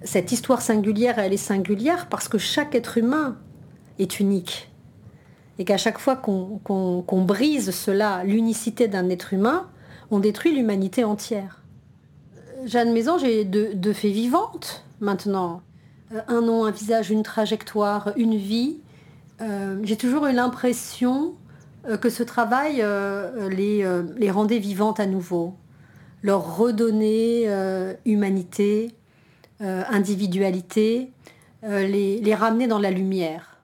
cette histoire singulière, elle est singulière parce que chaque être humain est unique. Et qu'à chaque fois qu'on brise cela, l'unicité d'un être humain, on détruit l'humanité entière. Jeanne Maison, j'ai deux faits vivantes maintenant. Un nom, un visage, une trajectoire, une vie. J'ai toujours eu l'impression que ce travail les rendait vivantes à nouveau, leur redonner humanité, individualité, les ramener dans la lumière.